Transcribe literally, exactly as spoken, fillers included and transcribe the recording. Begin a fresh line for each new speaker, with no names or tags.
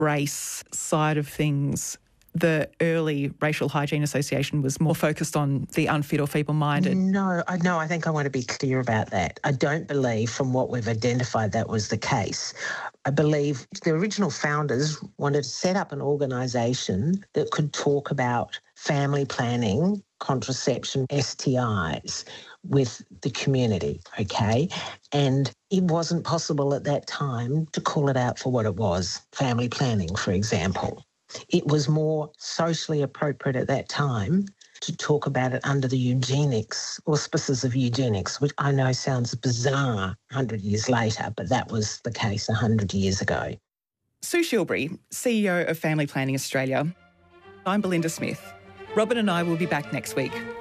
race side of things, the early Racial Hygiene Association was more focused on the unfit or feeble-minded.
No, I no, I think I want to be clear about that. I don't believe from what we've identified that was the case. I believe the original founders wanted to set up an organisation that could talk about family planning, contraception, S T Is with the community, okay? And it wasn't possible at that time to call it out for what it was, family planning, for example. It was more socially appropriate at that time to talk about it under the eugenics, auspices of eugenics, which I know sounds bizarre one hundred years later, but that was the case one hundred years ago.
Sue Shilbury, C E O of Family Planning Australia. I'm Belinda Smith. Robin and I will be back next week.